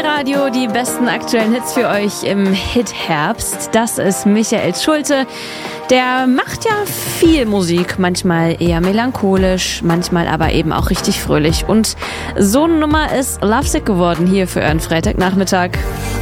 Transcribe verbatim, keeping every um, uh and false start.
Radio, die besten aktuellen Hits für euch im Hit-Herbst. Das ist Michael Schulte. Der macht ja viel Musik, manchmal eher melancholisch, manchmal aber eben auch richtig fröhlich. Und so eine Nummer ist Lovesick geworden hier für euren Freitagnachmittag.